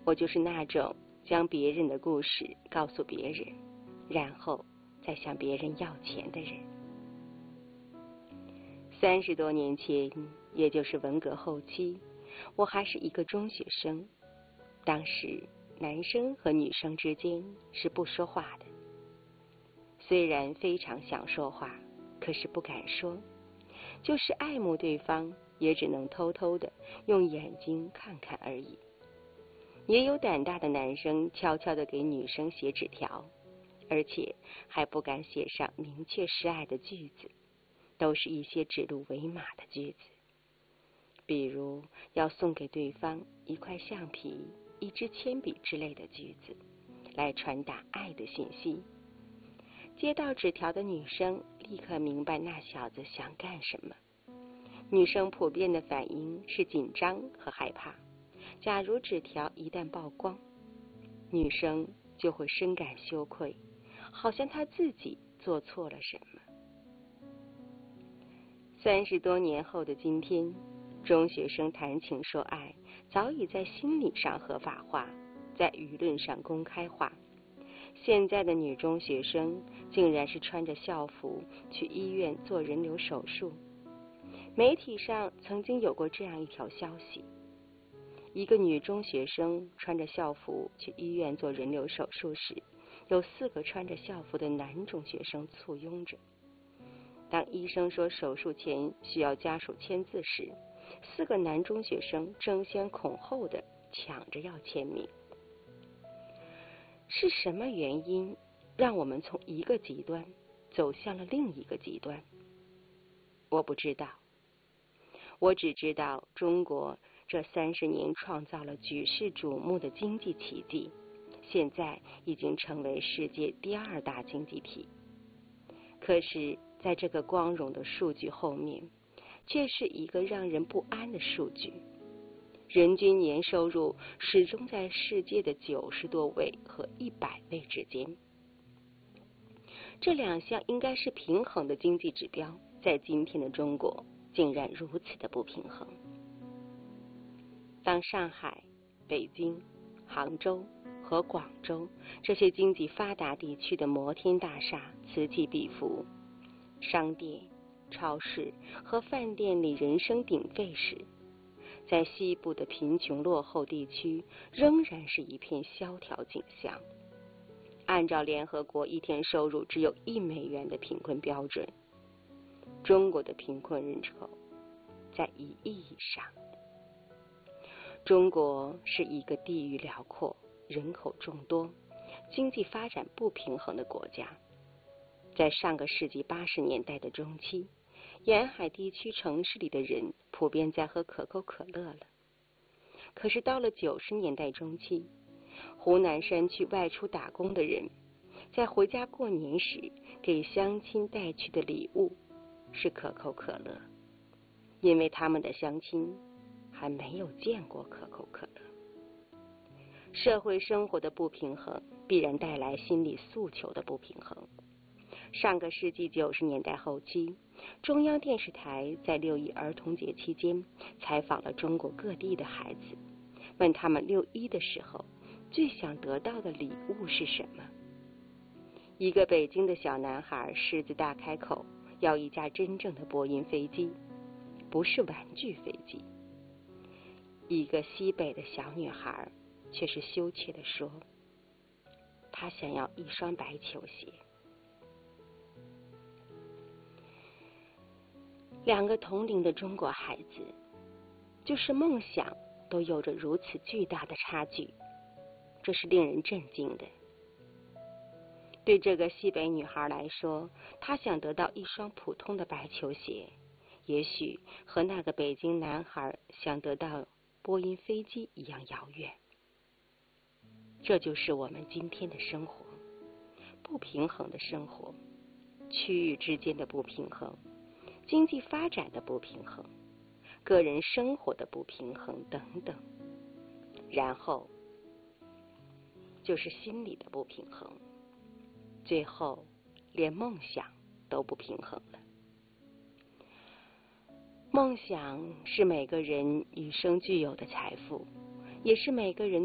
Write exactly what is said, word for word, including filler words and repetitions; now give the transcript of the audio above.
我就是那种将别人的故事告诉别人，然后再向别人要钱的人。三十多年前，也就是文革后期，我还是一个中学生。当时男生和女生之间是不说话的，虽然非常想说话，可是不敢说，就是爱慕对方，也只能偷偷的用眼睛看看而已。也有胆大的男生悄悄地给女生写纸条，而且还不敢写上明确示爱的句子，都是一些指鹿为马的句子，比如要送给对方一块橡皮、一支铅笔之类的句子，来传达爱的信息。接到纸条的女生立刻明白那小子想干什么。女生普遍的反应是紧张和害怕，假如纸条一旦曝光，女生就会深感羞愧，好像她自己做错了什么。三十多年后的今天，中学生谈情说爱早已在心理上合法化，在舆论上公开化。现在的女中学生竟然是穿着校服去医院做人流手术。媒体上曾经有过这样一条消息，一个女中学生穿着校服去医院做人流手术时，有四个穿着校服的男中学生簇拥着。当医生说手术前需要家属签字时，四个男中学生争先恐后的抢着要签名。是什么原因让我们从一个极端走向了另一个极端？我不知道，我只知道中国这三十年创造了举世瞩目的经济奇迹，现在已经成为世界第二大经济体。可是在这个光荣的数据后面，却是一个让人不安的数据。人均年收入始终在世界的九十多位和一百位之间。这两项应该是平衡的经济指标，在今天的中国竟然如此的不平衡。当上海、北京、杭州和广州这些经济发达地区的摩天大厦此起彼伏，商店、超市和饭店里人声鼎沸时，在西部的贫穷落后地区仍然是一片萧条景象。按照联合国一天收入只有一美元的贫困标准，中国的贫困人口在一亿以上。中国是一个地域辽阔、人口众多、经济发展不平衡的国家。在上个世纪八十年代的中期，沿海地区城市里的人普遍在喝可口可乐了。可是到了九十年代中期，湖南山区外出打工的人在回家过年时给乡亲带去的礼物是可口可乐，因为他们的乡亲还没有见过可口可乐。社会生活的不平衡必然带来心理诉求的不平衡。上个世纪九十年代后期，中央电视台在六一儿童节期间采访了中国各地的孩子，问他们六一的时候最想得到的礼物是什么。一个北京的小男孩狮子大开口，要一架真正的波音飞机，不是玩具飞机。一个西北的小女孩却是羞怯地说，她想要一双白球鞋。两个同龄的中国孩子，就是梦想都有着如此巨大的差距，这是令人震惊的。对这个西北女孩来说，她想得到一双普通的白球鞋，也许和那个北京男孩想得到波音飞机一样遥远。这就是我们今天的生活，不平衡的生活，区域之间的不平衡，经济发展的不平衡，个人生活的不平衡等等，然后就是心理的不平衡，最后连梦想都不平衡了。梦想是每个人与生俱有的财富，也是每个人